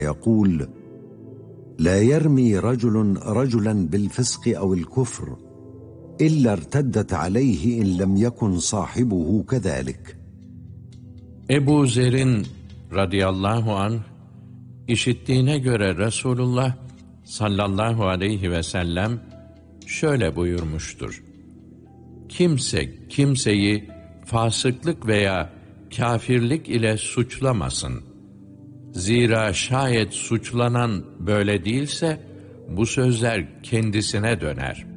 يقول: لا يرمي رجل رجلا بالفسق أو الكفر إلا ارتدت عليه إن لم يكن صاحبه كذلك. Ebu Zer'in radıyallahu anh işittiğine göre Resulullah sallallahu aleyhi ve sellem şöyle buyurmuştur: Kimse kimseyi fasıklık veya kâfirlik ile suçlamasın. Zira şayet suçlanan böyle değilse bu sözler kendisine döner.